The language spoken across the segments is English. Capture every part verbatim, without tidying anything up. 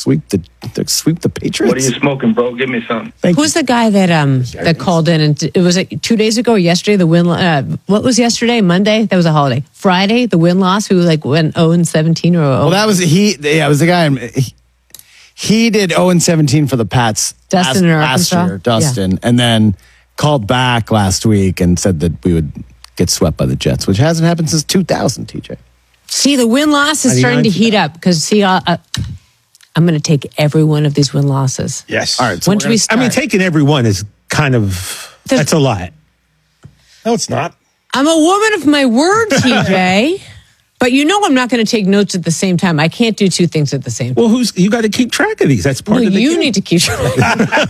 sweep the sweep the Patriots. What are you smoking, bro? Give me some. Thank Who's you. the guy that um that called in and it was like two days ago or yesterday the win uh, what was yesterday Monday that was a holiday Friday the win loss who like went oh and seventeen or oh. Well, that was he. Yeah, it was the guy. He, he did oh and seventeen for the Pats. Dustin last, last year, Dustin, yeah. And then called back last week and said that we would get swept by the Jets, which hasn't happened since two thousand. T J. See, the win loss is starting to heat up because see, uh, uh, I'm going to take every one of these win losses. Yes. All right. So when should we start? I mean, taking every one is kind of There's, that's a lot. No, it's not. I'm a woman of my word, T J. But you know I'm not going to take notes at the same time. I can't do two things at the same time. Well, who's you got to keep track of these. That's part well, of the you game. need to keep track.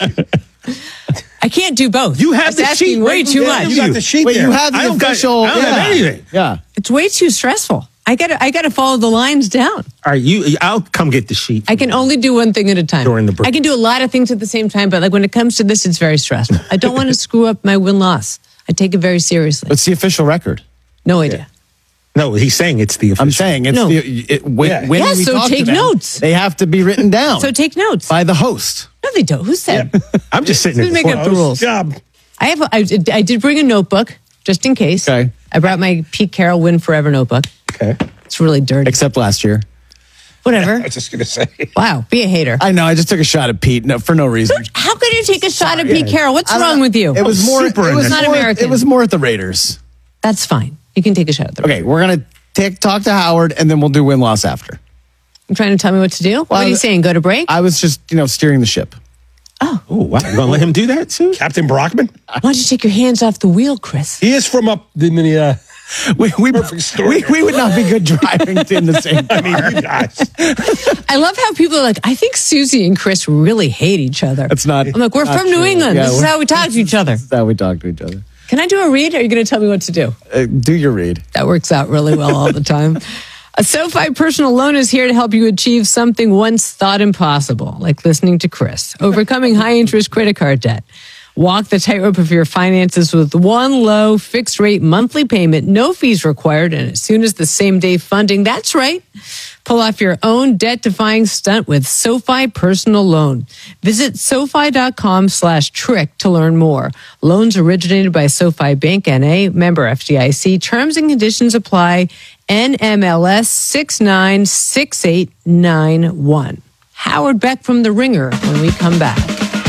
I can't do both. You have That's the sheet way too yeah, much. You got the sheet Wait, there. you have the I don't official. Got, I don't yeah. have anything. Yeah. It's way too stressful. I got to I got to follow the lines down. All right, you. I'll come get the sheet. I can only do one thing at a time. During the break. I can do a lot of things at the same time, but like when it comes to this, it's very stressful. I don't want to screw up my win-loss. I take it very seriously. What's the official record? No idea. Yeah. No, he's saying it's the official. I'm saying it's no. the it, when, yeah. when yeah, we so talk take to them, notes. They have to be written down. So take notes by the host. No, they don't. Who said? Yeah. I'm just sitting Who's there. making up the rules? Job. I have. A, I, I did bring a notebook just in case. Okay. I brought my Pete Carroll Win Forever notebook. Okay. It's really dirty. Except last year. Whatever. I was just gonna say. Wow, be a hater. I know. I just took a shot at Pete no, for no reason. How could you take a shot at Yeah. Pete Carroll? What's I- wrong with you? It was more. Super It was not more, American. It was more at the Raiders. That's fine. You can take a shot at the Okay, we're gonna take talk to Howard, and then we'll do win loss after. You trying to tell me what to do? What are you saying? Go to break? I was just, you know, steering the ship. Oh. Oh, wow. You gonna let him do that too? Captain Brockman? Why don't you take your hands off the wheel, Chris? He is from up in the uh, We we, Perfect story. we we would not be good driving in the same car. I mean, you guys. I love how people are like, I think Susie and Chris really hate each other. That's not. I'm like, we're not from New true. England. Yeah, this is we're- how we talk to each other. This is how we talk to each other. Can I do a read? Or are you going to tell me what to do? Uh, do your read. That works out really well all the time. A SoFi personal loan is here to help you achieve something once thought impossible, like listening to Chris, overcoming high interest credit card debt. Walk the tightrope of your finances with one low fixed rate monthly payment, no fees required, and as soon as the same day funding. That's right. Pull off your own debt-defying stunt with SoFi Personal Loan. Visit SoFi.com slash trick to learn more. Loans originated by SoFi Bank N A, member F D I C. Terms and conditions apply. N M L S six nine six eight nine one. Howard Beck from The Ringer when we come back.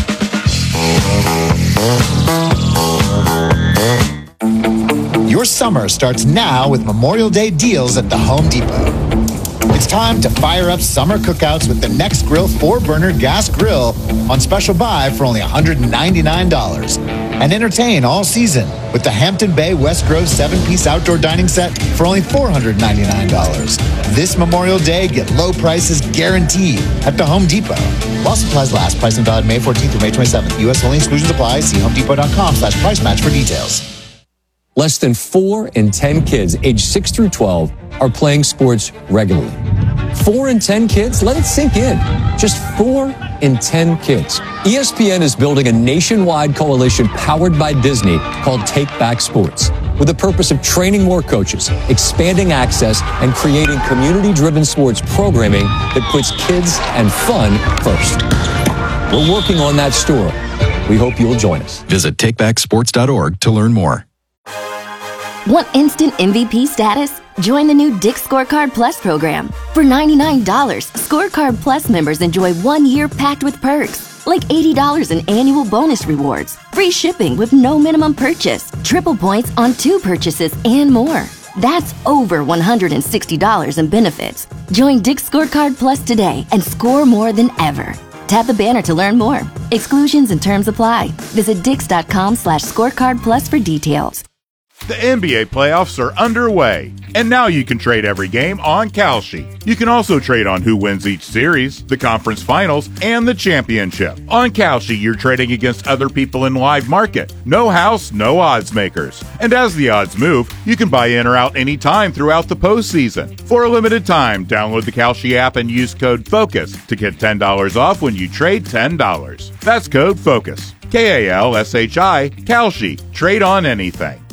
Your summer starts now with Memorial Day deals at the Home Depot. It's time to fire up summer cookouts with the Nextgrill four-burner gas grill on special buy for only one hundred ninety-nine dollars. And entertain all season with the Hampton Bay West Grove seven-piece outdoor dining set for only four hundred ninety-nine dollars. This Memorial Day, get low prices guaranteed at the Home Depot. While supplies last, pricing valid May fourteenth through May twenty-seventh. U S only, exclusions apply. See homedepot.com slash price match for details. Less than four in ten kids aged six through twelve are playing sports regularly. Four in ten kids? Let it sink in. Just four in ten kids. E S P N is building a nationwide coalition powered by Disney called Take Back Sports, with the purpose of training more coaches, expanding access, and creating community-driven sports programming that puts kids and fun first. We're working on that story. We hope you'll join us. Visit take back sports dot org to learn more. Want instant M V P status? Join the new Dick's Scorecard Plus program. For ninety-nine dollars, Scorecard Plus members enjoy one year packed with perks, like eighty dollars in annual bonus rewards, free shipping with no minimum purchase, triple points on two purchases, and more. That's over one hundred sixty dollars in benefits. Join Dick's Scorecard Plus today and score more than ever. Tap the banner to learn more. Exclusions and terms apply. Visit dix.com slash scorecard plus for details. The N B A playoffs are underway, and now you can trade every game on Kalshi. You can also trade on who wins each series, the conference finals, and the championship. On Kalshi, you're trading against other people in live market. No house, no odds makers. And as the odds move, you can buy in or out anytime throughout the postseason. For a limited time, download the Kalshi app and use code FOCUS to get ten dollars off when you trade ten dollars. That's code FOCUS. K A L S H I, Kalshi. Trade on anything.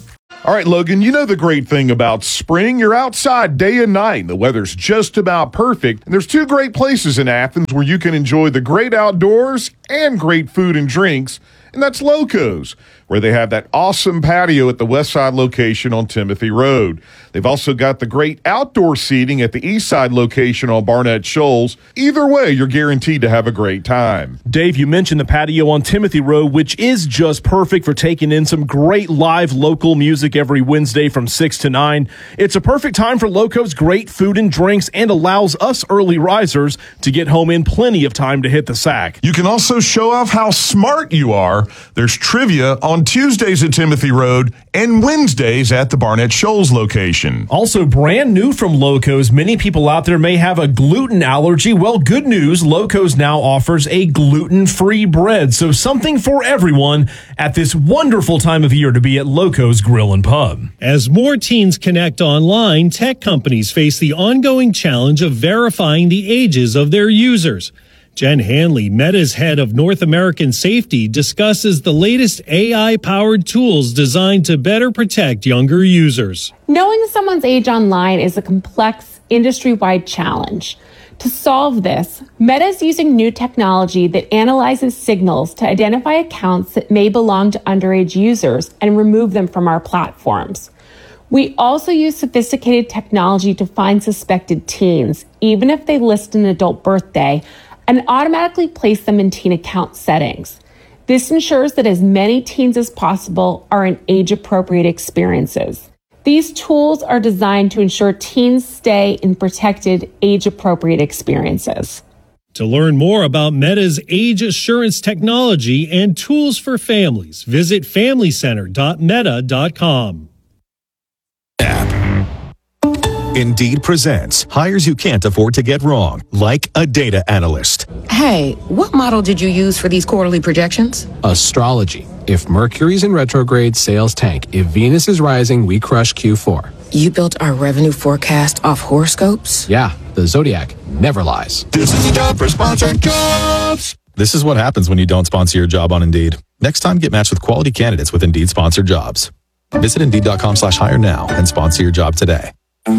All right, Logan, you know the great thing about spring. You're outside day and night, and the weather's just about perfect. And there's two great places in Athens where you can enjoy the great outdoors and great food and drinks, and that's Loco's, where they have that awesome patio at the West Side location on Timothy Road. They've also got the great outdoor seating at the East Side location on Barnett Shoals. Either way, you're guaranteed to have a great time. Dave, you mentioned the patio on Timothy Road, which is just perfect for taking in some great live local music every Wednesday from six to nine. It's a perfect time for Loco's great food and drinks and allows us early risers to get home in plenty of time to hit the sack. You can also show off how smart you are. There's trivia on Tuesdays at Timothy Road and Wednesdays at the Barnett Shoals location. Also brand new from Loco's, many people out there may have a gluten allergy. Well, good news, Loco's now offers a gluten-free bread. So something for everyone at this wonderful time of year to be at Loco's Grill and Pub. As more teens connect online, tech companies face the ongoing challenge of verifying the ages of their users. Jen Hanley, Meta's head of North American safety, discusses the latest A I-powered tools designed to better protect younger users. Knowing someone's age online is a complex, industry-wide challenge. To solve this, Meta is using new technology that analyzes signals to identify accounts that may belong to underage users and remove them from our platforms. We also use sophisticated technology to find suspected teens, even if they list an adult birthday, and automatically place them in teen account settings. This ensures that as many teens as possible are in age-appropriate experiences. These tools are designed to ensure teens stay in protected, age-appropriate experiences. To learn more about Meta's age assurance technology and tools for families, visit family center dot meta dot com. Indeed presents hires you can't afford to get wrong, like a data analyst. Hey, what model did you use for these quarterly projections? Astrology. If Mercury's in retrograde, sales tank. If Venus is rising, we crush Q four. You built our revenue forecast off horoscopes? Yeah, the Zodiac never lies. This is the job for sponsored jobs. This is what happens when you don't sponsor your job on Indeed. Next time, get matched with quality candidates with Indeed sponsored jobs. Visit Indeed.com slash hire now and sponsor your job today.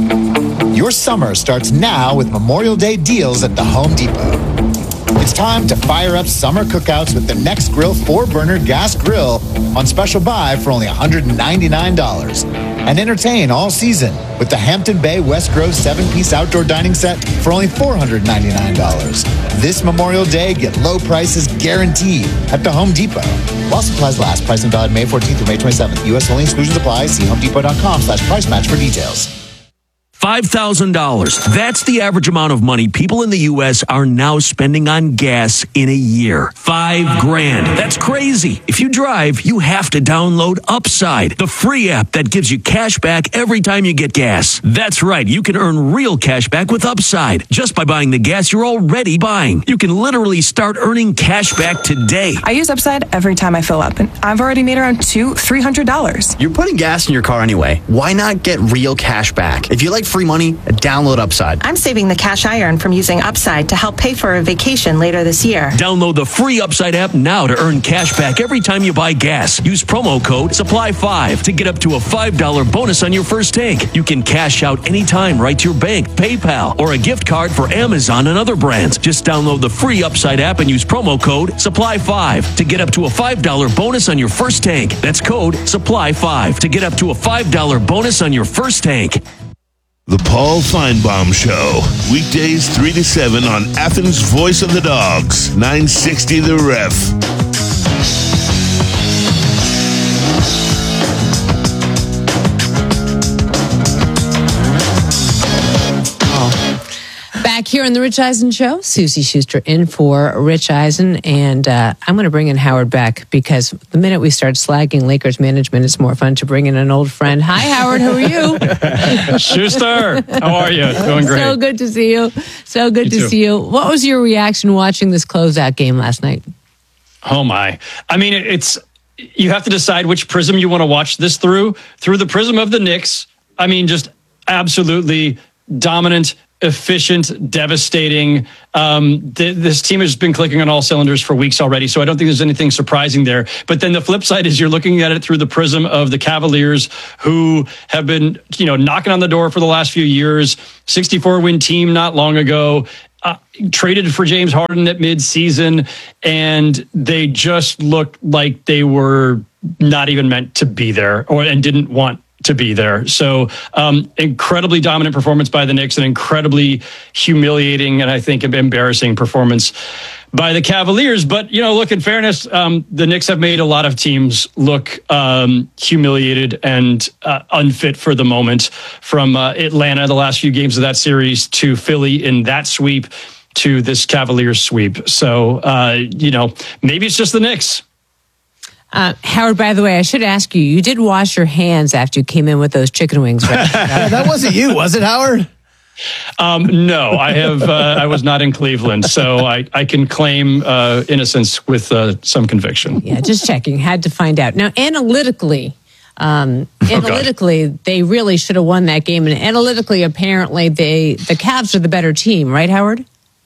Your summer starts now with Memorial Day deals at the Home Depot. It's time to fire up summer cookouts with the Nextgrill four-burner gas grill on special buy for only one hundred ninety-nine dollars. And entertain all season with the Hampton Bay West Grove seven-piece outdoor dining set for only four hundred ninety-nine dollars. This Memorial Day, get low prices guaranteed at the Home Depot. While supplies last, pricing valid May fourteenth through May twenty-seventh. U S only, exclusions apply. See homedepot.com slash price match for details. five thousand dollars. That's the average amount of money people in the U S are now spending on gas in a year. Five grand. That's crazy. If you drive, you have to download Upside, the free app that gives you cash back every time you get gas. That's right. You can earn real cash back with Upside just by buying the gas you're already buying. You can literally start earning cash back today. I use Upside every time I fill up, and I've already made around two, three hundred dollars. You're putting gas in your car anyway. Why not get real cash back? If you like free money, download Upside. I'm saving the cash I earn from using Upside to help pay for a vacation later this year. Download the free Upside app now to earn cash back every time you buy gas. Use promo code supply five to get up to a five dollars bonus on your first tank. You can cash out anytime right to your bank, PayPal, or a gift card for Amazon and other brands. Just download the free Upside app and use promo code supply five to get up to a five dollars bonus on your first tank. That's code supply five to get up to a five dollars bonus on your first tank. The Paul Feinbaum Show. Weekdays three to seven on Athens' Voice of the Dogs. nine sixty The Ref. Back here on the Rich Eisen Show, Susie Schuster in for Rich Eisen, and uh, I'm going to bring in Howard back because the minute we start slagging Lakers management, it's more fun to bring in an old friend. Hi, Howard. How are you? Schuster, how are you? Doing great. So good to see you. So good You to too. see you. What was your reaction watching this closeout game last night? Oh my! I mean, it's you have to decide which prism you want to watch this through. Through the prism of the Knicks, I mean, just absolutely dominant, efficient, devastating. Um, th- this team has been clicking on all cylinders for weeks already, so I don't think there's anything surprising there. But then the flip side is you're looking at it through the prism of the Cavaliers, who have been, you know, knocking on the door for the last few years. sixty-four win team not long ago. Uh, traded for James Harden at mid-season, and they just looked like they were not even meant to be there, or and didn't want to be there. So um, incredibly dominant performance by the Knicks, an incredibly humiliating and I think embarrassing performance by the Cavaliers. But, you know, look, in fairness, um, the Knicks have made a lot of teams look um, humiliated and uh, unfit for the moment, from uh, Atlanta, the last few games of that series, to Philly in that sweep, to this Cavaliers sweep. So, uh, you know, maybe it's just the Knicks. Uh, Howard, by the way, I should ask you, you did wash your hands after you came in with those chicken wings, right? Yeah, that wasn't you, was it, Howard? Um, no, I have. Uh, I was not in Cleveland, so I, I can claim uh, innocence with uh, some conviction. Yeah, just checking. Had to find out. Now, analytically, um, analytically, God. they really should have won that game. And analytically, apparently, they the Cavs are the better team, right, Howard?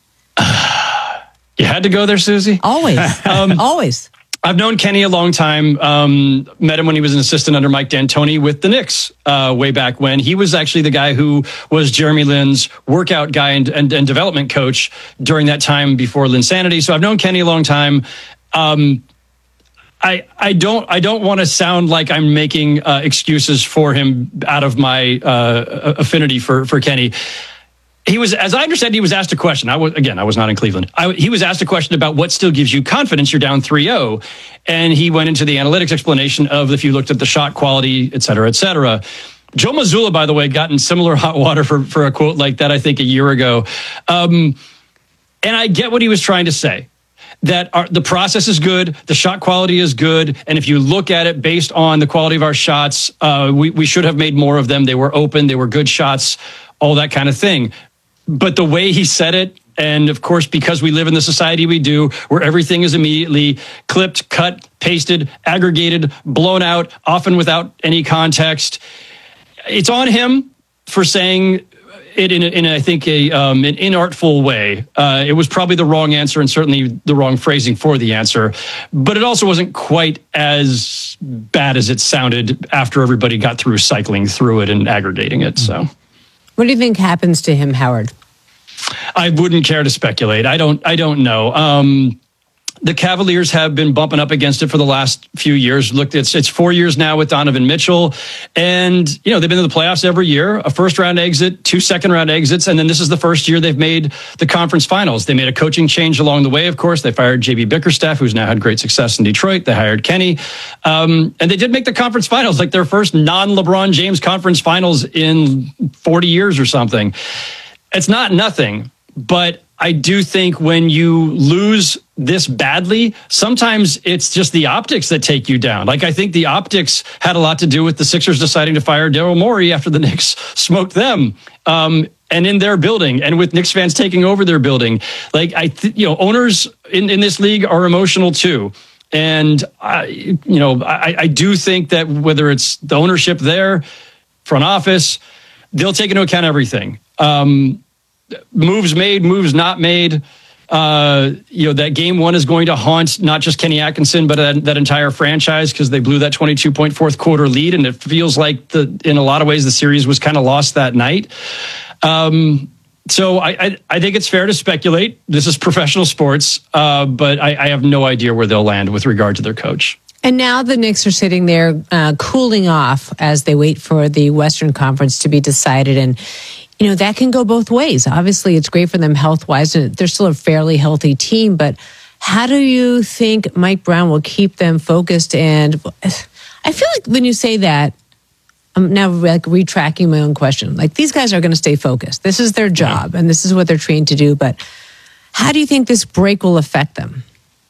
You had to go there, Susie? Always. um, Always. I've known Kenny a long time. Um, met him when he was an assistant under Mike D'Antoni with the Knicks uh, way back when. He was actually the guy who was Jeremy Lin's workout guy and, and, and development coach during that time before Linsanity. So I've known Kenny a long time. Um, I I don't I don't want to sound like I'm making uh, excuses for him out of my uh, affinity for for Kenny. He was, as I understand, he was asked a question. I was, again, I was not in Cleveland. I, he was asked a question about what still gives you confidence. You're down three oh. And he went into the analytics explanation of if you looked at the shot quality, et cetera, et cetera. Joe Mazzulla, by the way, got in similar hot water for, for a quote like that, I think, a year ago. Um, and I get what he was trying to say. That our, the process is good, the shot quality is good, and if you look at it based on the quality of our shots, uh, we, we should have made more of them. They were open, they were good shots, all that kind of thing. But the way he said it, and of course, because we live in the society we do, where everything is immediately clipped, cut, pasted, aggregated, blown out, often without any context, it's on him for saying it in, a, in a, I think, a, um, an inartful way. Uh, it was probably the wrong answer and certainly the wrong phrasing for the answer. But it also wasn't quite as bad as it sounded after everybody got through cycling through it and aggregating it. So, what do you think happens to him, Howard? I wouldn't care to speculate. I don't. I don't know. Um, the Cavaliers have been bumping up against it for the last few years. Look, it's it's four years now with Donovan Mitchell, and you know they've been in the playoffs every year. A first round exit, two second round exits, and then this is the first year they've made the conference finals. They made a coaching change along the way. Of course, they fired J B Bickerstaff, who's now had great success in Detroit. They hired Kenny, um, and they did make the conference finals, like their first non-LeBron James conference finals in forty years or something. It's not nothing, but I do think when you lose this badly, sometimes it's just the optics that take you down. Like, I think the optics had a lot to do with the Sixers deciding to fire Daryl Morey after the Knicks smoked them, um, and in their building, and with Knicks fans taking over their building. Like, I, th- you know, owners in, in this league are emotional too. And, I, you know, I, I do think that whether it's the ownership there, front office, they'll take into account everything. Um, moves made, moves not made. Uh, you know, that game one is going to haunt not just Kenny Atkinson, but that, that entire franchise, because they blew that twenty-two point fourth quarter lead. And it feels like the, in a lot of ways, the series was kind of lost that night. Um, so I, I, I think it's fair to speculate. This is professional sports, uh, but I, I have no idea where they'll land with regard to their coach. And now the Knicks are sitting there uh, cooling off as they wait for the Western Conference to be decided. And, you know, that can go both ways. Obviously, it's great for them health-wise, and they're still a fairly healthy team. But how do you think Mike Brown will keep them focused? And I feel like when you say that, I'm now like retracking my own question. Like, these guys are going to stay focused. This is their job, and this is what they're trained to do. But how do you think this break will affect them?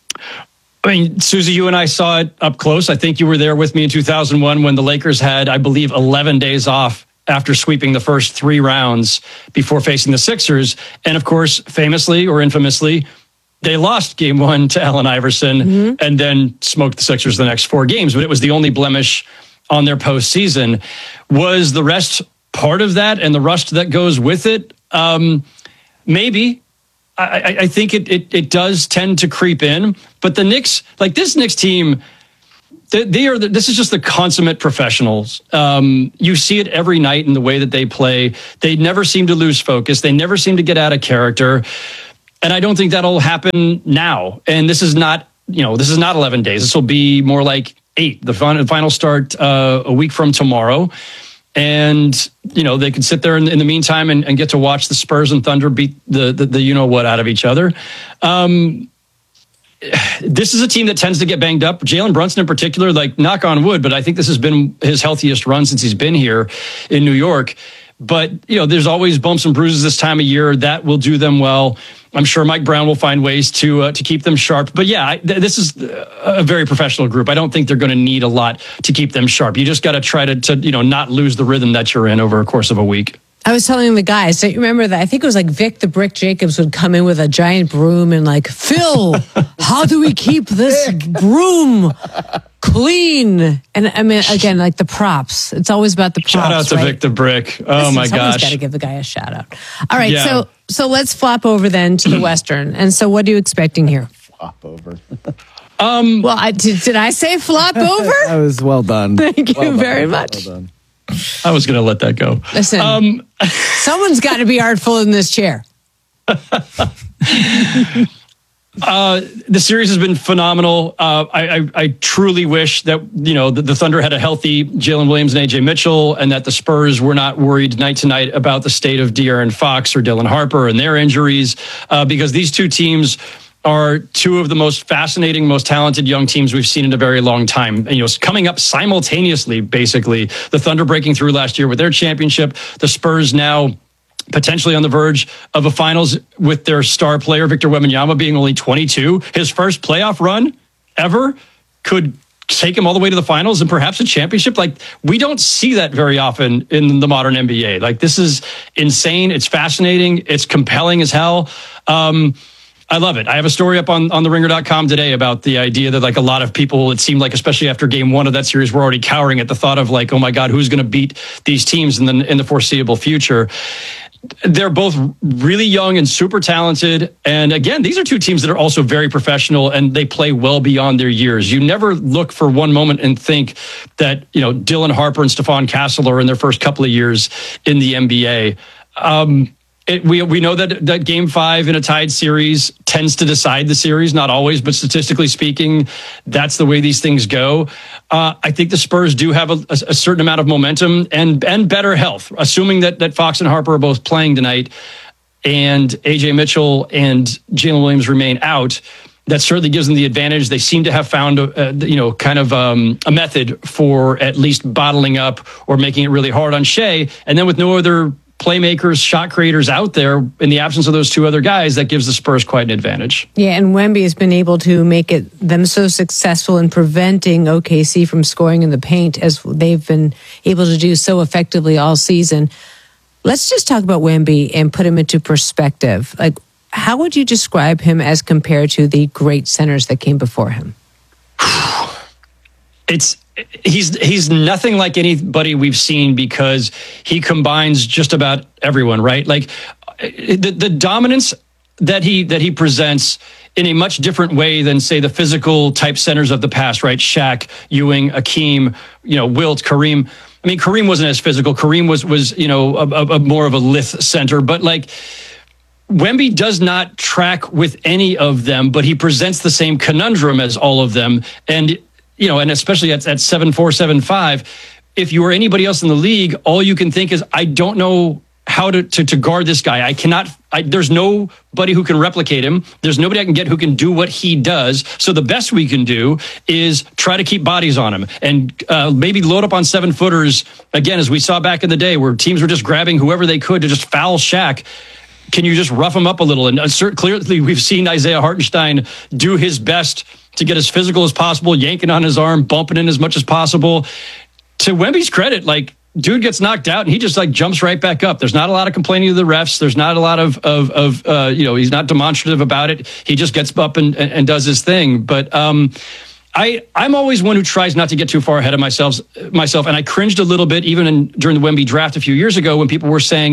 I mean, Susie, you and I saw it up close. I think you were there with me in two thousand one when the Lakers had, I believe, eleven days off after sweeping the first three rounds before facing the Sixers. And of course, famously or infamously, they lost game one to Allen Iverson mm-hmm. and then smoked the Sixers the next four games. But it was the only blemish on their postseason. Was the rest part of that and the rust that goes with it? Um, maybe. I, I think it, it it does tend to creep in. But the Knicks, like this Knicks team, they, they are. The, this is just the consummate professionals. Um, you see it every night in the way that they play. They never seem to lose focus. They never seem to get out of character. And I don't think that'll happen now. And this is not, you know, this is not eleven days. This will be more like eight. The final, final start uh, a week from tomorrow. And, you know, they could sit there in, in the meantime and, and get to watch the Spurs and Thunder beat the, the, the you-know-what out of each other. Um, this is a team that tends to get banged up. Jalen Brunson in particular, like, knock on wood, but I think this has been his healthiest run since he's been here in New York. But, you know, there's always bumps and bruises this time of year. That will do them well. I'm sure Mike Brown will find ways to uh, to keep them sharp. But yeah, I, th- this is a very professional group. I don't think they're going to need a lot to keep them sharp. You just got to try to, to, you know, not lose the rhythm that you're in over a course of a week. I was telling the guys, so you remember that? I think it was like Vic the Brick Jacobs would come in with a giant broom and like, Phil, how do we keep this broom clean? And I mean, again, like the props. It's always about the props. Shout out to right? Vic the Brick. Oh Listen, my gosh. Got to give the guy a shout out. All right, Yeah. so so let's flop over then to the Western. And so, what are you expecting here? Flop over. Um, well, I, did, did I say flop over? That was well done. Thank you Well done. very much. Well done. I was going to let that go. Listen, Um, someone's got to be artful in this chair. Uh, the series has been phenomenal. Uh, I, I, I truly wish that, you know, the, the Thunder had a healthy Jalen Williams and A J Mitchell, and that the Spurs were not worried night to night about the state of De'Aaron Fox or Dylan Harper and their injuries, uh, because these two teams are two of the most fascinating, most talented young teams we've seen in a very long time. And, you know, coming up simultaneously, basically, the Thunder breaking through last year with their championship, the Spurs now potentially on the verge of a finals with their star player, Victor Wembanyama, being only twenty-two. His first playoff run ever could take him all the way to the finals and perhaps a championship. Like, we don't see that very often in the modern N B A. Like, this is insane. It's fascinating. It's compelling as hell. Um, I love it. I have a story up on, on the ringer dot com today about the idea that, like, a lot of people, it seemed like, especially after game one of that series, were already cowering at the thought of, like, oh my God, who's going to beat these teams in the, in the foreseeable future? They're both really young and super talented. And again, these are two teams that are also very professional, and they play well beyond their years. You never look for one moment and think that, you know, Dylan Harper and Stephon Castle are in their first couple of years in the N B A. Um, It, we we know that that game five in a tied series tends to decide the series, not always, but statistically speaking, that's the way these things go. Uh, I think the Spurs do have a, a, a certain amount of momentum and and better health, assuming that that Fox and Harper are both playing tonight, and A J Mitchell and Jalen Williams remain out. That certainly gives them the advantage. They seem to have found, a, a, you know, kind of um, a method for at least bottling up or making it really hard on Shea, and then with no other playmakers, shot creators out there, in the absence of those two other guys, that gives the Spurs quite an advantage. Yeah, and Wemby has been able to make it them so successful in preventing O K C from scoring in the paint, as they've been able to do so effectively all season. Let's just talk about Wemby and put him into perspective. Like, how would you describe him as compared to the great centers that came before him? It's he's he's nothing like anybody we've seen, because he combines just about everyone, right? Like the the dominance that he that he presents in a much different way than, say, the physical type centers of the past, right? Shaq, Ewing, Akeem, you know, Wilt, Kareem. I mean, Kareem wasn't as physical. Kareem was was you know a, a, a more of a lithe center, but like, Wemby does not track with any of them, but he presents the same conundrum as all of them. And, you know, and especially at, at seven four, seven five, if you were anybody else in the league, all you can think is, I don't know how to, to, to guard this guy. I cannot, I, there's nobody who can replicate him. There's nobody I can get who can do what he does. So the best we can do is try to keep bodies on him and uh, maybe load up on seven footers. Again, as we saw back in the day where teams were just grabbing whoever they could to just foul Shaq. Can you just rough him up a little? And uh, clearly we've seen Isaiah Hartenstein do his best to get as physical as possible, yanking on his arm, bumping in as much as possible. To Wemby's credit, like, dude gets knocked out and he just like jumps right back up. There's not a lot of complaining to the refs. There's not a lot of, of, of uh, you know, he's not demonstrative about it. He just gets up and, and, and does his thing. But um, I, I'm always one who tries not to get too far ahead of myself, myself. And I cringed a little bit even in, during the Wemby draft a few years ago when people were saying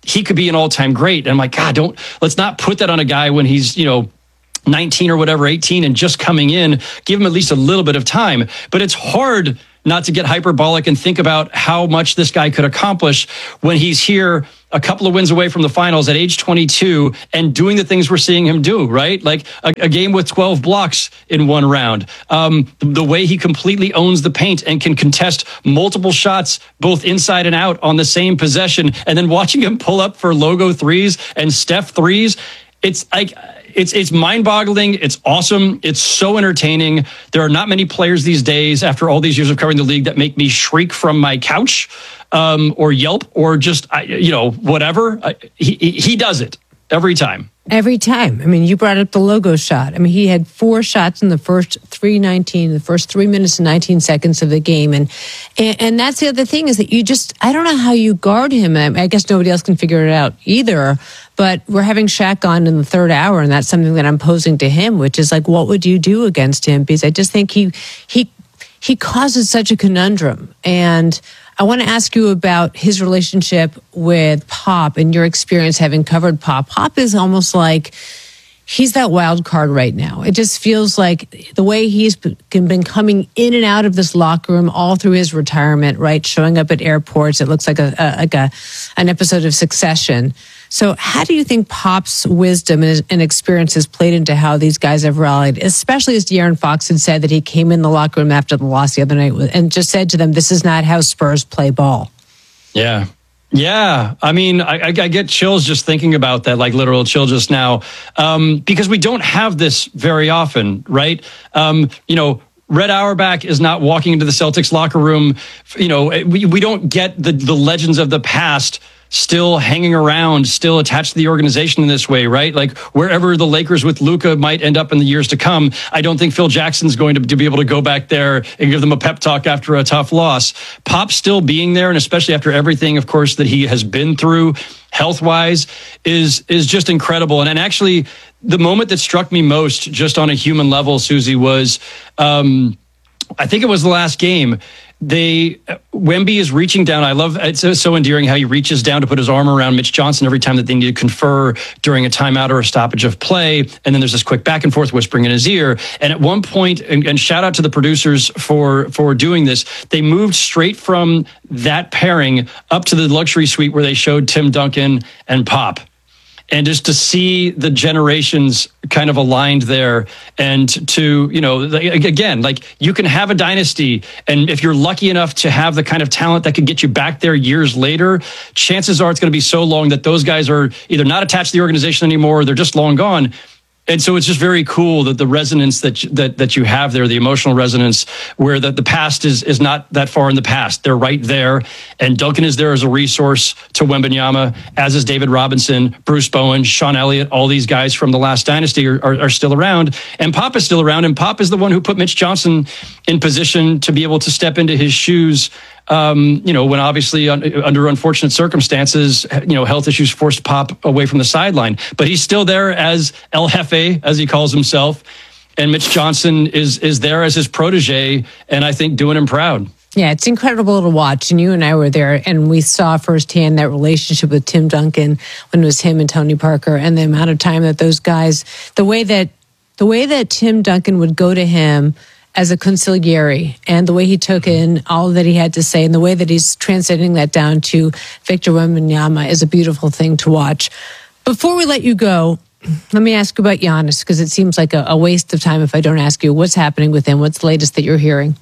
he could be an all-time great. And I'm like, God, don't let's not put that on a guy when he's, you know, nineteen or whatever, eighteen and just coming in. Give him at least a little bit of time. But it's hard not to get hyperbolic and think about how much this guy could accomplish when he's here a couple of wins away from the finals at age twenty-two and doing the things we're seeing him do, right? Like a, a game with twelve blocks in one round. Um, the, the way he completely owns the paint and can contest multiple shots, both inside and out on the same possession. And then watching him pull up for logo threes and Steph threes. It's like, it's it's mind-boggling. It's awesome. It's so entertaining. There are not many players these days, after all these years of covering the league, that make me shriek from my couch um, or yelp or just, you know, whatever. He, he does it every time. Every time. I mean, you brought up the logo shot. I mean, he had four shots in the first three nineteen, the first three minutes and nineteen seconds of the game. And, and, and that's the other thing is that you just, I don't know how you guard him. I, I guess nobody else can figure it out either. But we're having Shaq on in the third hour, and that's something that I'm posing to him, which is like, what would you do against him? Because I just think he, he, he causes such a conundrum. And I want to ask you about his relationship with Pop and your experience having covered Pop. Pop is almost like he's that wild card right now. It just feels like the way he's been coming in and out of this locker room all through his retirement, right? Showing up at airports. It looks like a, a like a an episode of Succession. So how do you think Pop's wisdom and experience has played into how these guys have rallied, especially as De'Aaron Fox had said that he came in the locker room after the loss the other night and just said to them, this is not how Spurs play ball. Yeah. Yeah. I mean, I, I get chills just thinking about that, like literal chill just now, um, because we don't have this very often, right? Um, you know, Red Auerbach is not walking into the Celtics locker room. You know, we, we don't get the, the legends of the past still hanging around, still attached to the organization in this way, right? Like wherever the Lakers with Luka might end up in the years to come, I don't think Phil Jackson's going to, to be able to go back there and give them a pep talk after a tough loss. Pop still being there, and especially after everything, of course, that he has been through health-wise, is is just incredible. And, and actually, the moment that struck me most, just on a human level, Susie, was um, I think it was the last game. They Wemby is reaching down. I love it's so endearing how he reaches down to put his arm around Mitch Johnson every time that they need to confer during a timeout or a stoppage of play. And then there's this quick back and forth whispering in his ear. And at one point, and, and shout out to the producers for for doing this, they moved straight from that pairing up to the luxury suite where they showed Tim Duncan and Pop. And just to see the generations kind of aligned there, and to, you know, again, like you can have a dynasty, and if you're lucky enough to have the kind of talent that could get you back there years later, chances are it's going to be so long that those guys are either not attached to the organization anymore, or they're just long gone. And so it's just very cool that the resonance that that that you have there, the emotional resonance, where the, the past is is not that far in the past. They're right there. And Duncan is there as a resource to Wembanyama, as is David Robinson, Bruce Bowen, Sean Elliott. All these guys from the last dynasty are, are, are still around. And Pop is still around. And Pop is the one who put Mitch Johnson in position to be able to step into his shoes. Um, you know, when obviously un, under unfortunate circumstances, you know, health issues forced Pop away from the sideline, but he's still there as El Jefe, as he calls himself. And Mitch Johnson is, is there as his protege, and I think doing him proud. Yeah, it's incredible to watch. And you and I were there, and we saw firsthand that relationship with Tim Duncan when it was him and Tony Parker, and the amount of time that those guys, the way that, the way that Tim Duncan would go to him as a consigliere, and the way he took in all that he had to say, and the way that he's translating that down to Victor Wembanyama is a beautiful thing to watch. Before we let you go, let me ask you about Giannis, because it seems like a, a waste of time if I don't ask you what's happening with him. What's the latest that you're hearing?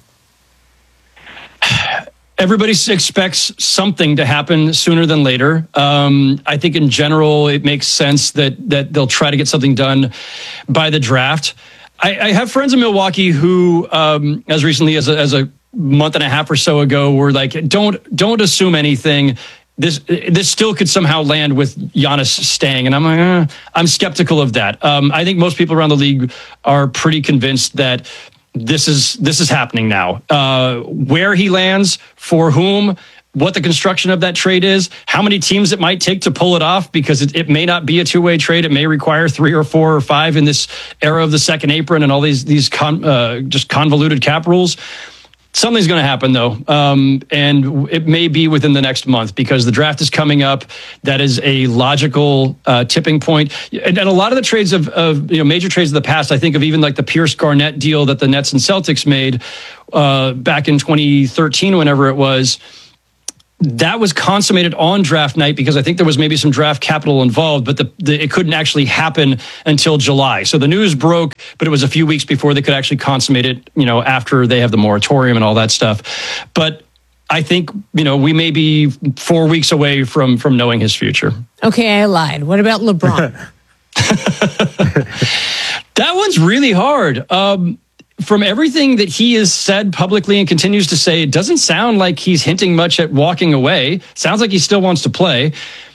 Everybody expects something to happen sooner than later. Um, I think in general, it makes sense that that they'll try to get something done by the draft. I, I have friends in Milwaukee who, um, as recently as a, as a month and a half or so ago, were like, "Don't don't assume anything. This this still could somehow land with Giannis staying." And I'm like, eh, I'm skeptical of that. Um, I think most people around the league are pretty convinced that this is this is happening now. Uh, where he lands, for whom, what the construction of that trade is, how many teams it might take to pull it off, because it, it may not be a two-way trade. It may require three or four or five in this era of the second apron and all these these con, uh, just convoluted cap rules. Something's going to happen, though, um, and it may be within the next month because the draft is coming up. That is a logical uh, tipping point. And, and a lot of the trades of, of you know major trades of the past, I think of even like the Pierce Garnett deal that the Nets and Celtics made uh, back in twenty thirteen, whenever it was. That was consummated on draft night because I think there was maybe some draft capital involved, but the, the, it couldn't actually happen until July. So the news broke, but it was a few weeks before they could actually consummate it, you know, after they have the moratorium and all that stuff. But I think, you know, we may be four weeks away from, from knowing his future. Okay, I lied. What about LeBron? That one's really hard. Um, From everything that he has said publicly and continues to say, it doesn't sound like he's hinting much at walking away. Sounds like he still wants to play.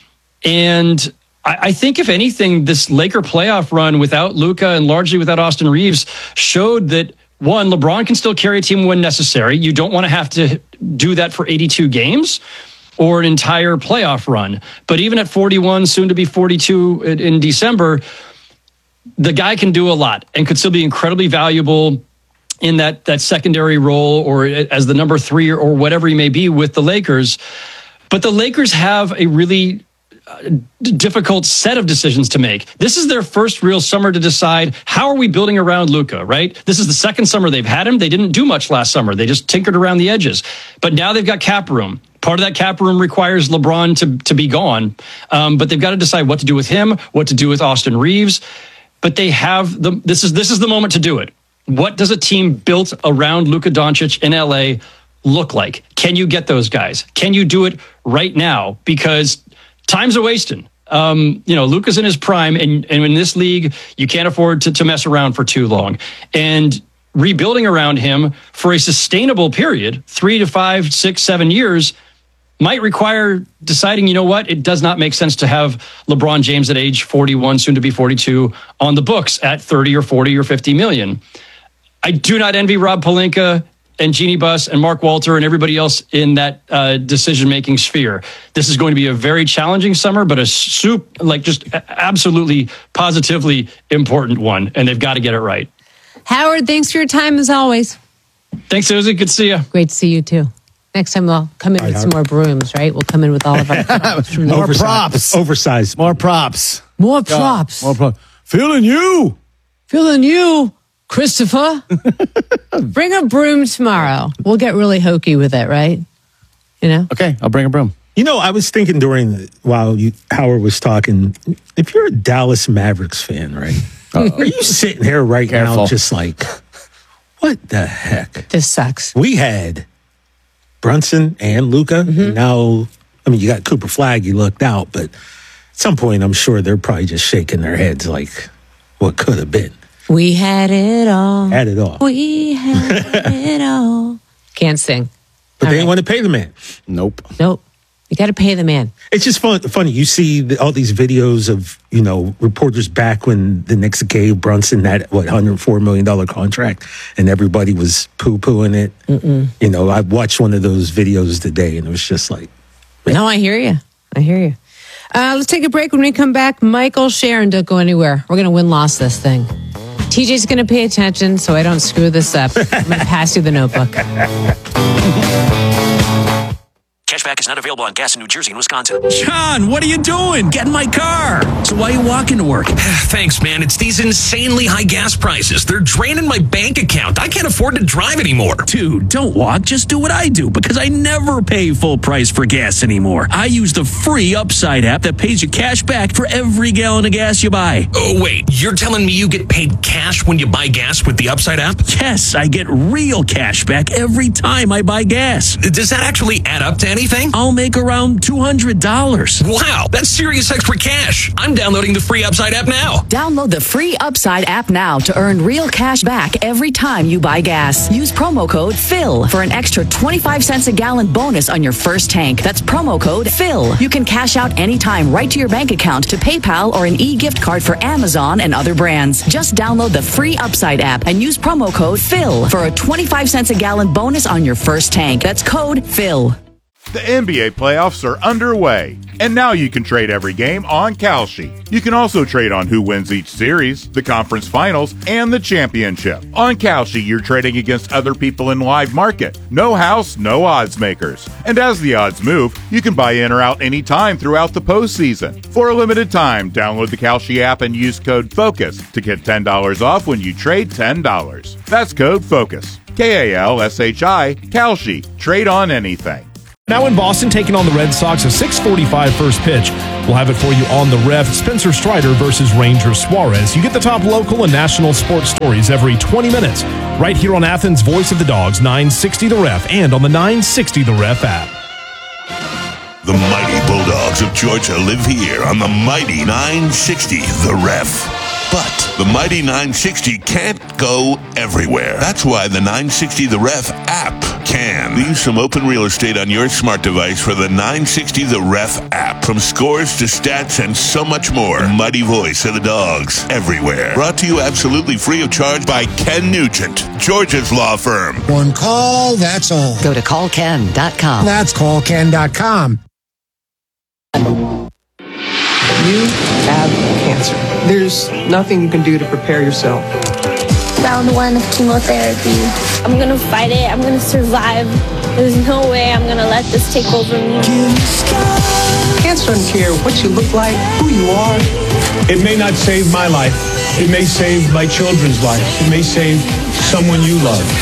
And I, I think, if anything, this Laker playoff run without Luka and largely without Austin Reeves showed that, one, LeBron can still carry a team when necessary. You don't want to have to do that for eighty-two games or an entire playoff run. But even at forty-one, soon to be forty-two in, in December, the guy can do a lot and could still be incredibly valuable in that that secondary role or as the number three or, or whatever he may be with the Lakers. But the Lakers have a really uh, difficult set of decisions to make. This is their first real summer to decide, how are we building around Luka, right? This is the second summer they've had him. They didn't do much last summer. They just tinkered around the edges. But now they've got cap room. Part of that cap room requires LeBron to, to be gone. Um, but they've got to decide what to do with him, what to do with Austin Reeves. But they have the this is this is the moment to do it. What does a team built around Luka Doncic in L A look like? Can you get those guys? Can you do it right now? Because time's a wasting. Um, you know, Luka's in his prime, and, and in this league, you can't afford to, to mess around for too long. And rebuilding around him for a sustainable period, three to five, six, seven years, might require deciding, you know what, it does not make sense to have LeBron James at age forty-one, soon to be forty-two, on the books at thirty or forty or fifty million. I do not envy Rob Pelinka and Jeannie Buss and Mark Walter and everybody else in that uh, decision-making sphere. This is going to be a very challenging summer, but a soup, like just absolutely, positively important one, and they've got to get it right. Howard, thanks for your time as always. Thanks, Susie. Good to see you. Great to see you too. Next time we'll come in All right, with some more brooms, right? We'll come in with all of our More Oversized- props. Oversized. More props. more props. More props. Feeling you. Feeling you, Christopher. Bring a broom tomorrow. We'll get really hokey with it, right? You know? Okay, I'll bring a broom. You know, I was thinking during the, while you, Howard was talking, if you're a Dallas Mavericks fan, right? Are you sitting here right Careful. now just like, what the heck? This sucks. We had Brunson and Luka. Mm-hmm. Now, I mean, you got Cooper Flag, you lucked out, but at some point, I'm sure they're probably just shaking their heads like, what could have been? We had it all. Had it all. We had it all. Can't sing. But All they didn't right. want to pay the man. Nope. Nope. You got to pay the man. It's just fun, funny. You see the, all these videos of, you know, reporters back when the Knicks gave Brunson that, what, one hundred four million dollars contract, and everybody was poo-pooing it. Mm-mm. You know, I watched one of those videos today, and it was just like... No, I hear you. I hear you. Uh, let's take a break. When we come back, Michael Sharon, don't go anywhere. We're going to win-loss this thing. T J's going to pay attention so I don't screw this up. I'm going to pass you the notebook. Cashback is not available on gas in New Jersey and Wisconsin. John, what are you doing? Get in my car. So why are you walking to work? Thanks, man. It's these insanely high gas prices. They're draining my bank account. I can't afford to drive anymore. Dude, don't walk. Just do what I do because I never pay full price for gas anymore. I use the free Upside app that pays you cash back for every gallon of gas you buy. Oh, wait. You're telling me you get paid cash when you buy gas with the Upside app? Yes, I get real cash back every time I buy gas. Does that actually add up to anything? I'll make around two hundred dollars. Wow, that's serious extra cash. I'm downloading the free Upside app now. Download the free Upside app now to earn real cash back every time you buy gas. Use promo code PHIL for an extra twenty-five cents a gallon bonus on your first tank. That's promo code PHIL. You can cash out anytime right to your bank account, to PayPal, or an e-gift card for Amazon and other brands. Just download the free Upside app and use promo code PHIL for a twenty-five cents a gallon bonus on your first tank. That's code PHIL. The N B A playoffs are underway, and now you can trade every game on Kalshi. You can also trade on who wins each series, the conference finals, and the championship. On Kalshi, you're trading against other people in live market. No house, no odds makers. And as the odds move, you can buy in or out anytime throughout the postseason. For a limited time, download the Kalshi app and use code FOCUS to get ten dollars off when you trade ten dollars. That's code FOCUS. K A L S H I, Kalshi. Trade on anything. Now in Boston, taking on the Red Sox, a six forty-five first pitch. We'll have it for you on the Ref. Spencer Strider versus Ranger Suarez. You get the top local and national sports stories every twenty minutes, right here on Athens' Voice of the Dogs, nine sixty The Ref, and on the nine sixty The Ref app. The mighty Bulldogs of Georgia live here on the mighty nine sixty The Ref. But the mighty nine sixty can't go everywhere. That's why the nine sixty The Ref app can. Leave some open real estate on your smart device for the nine sixty The Ref app. From scores to stats and so much more. The mighty voice of the Dogs everywhere. Brought to you absolutely free of charge by Ken Nugent, Georgia's law firm. One call, that's all. Go to call ken dot com. That's call ken dot com. You have cancer. There's nothing you can do to prepare yourself. Round one of chemotherapy. I'm gonna fight it. I'm gonna survive. There's no way I'm gonna let this take over me. Cancer doesn't care what you look like, who you are. It may not save my life. It may save my children's life. It may save someone you love.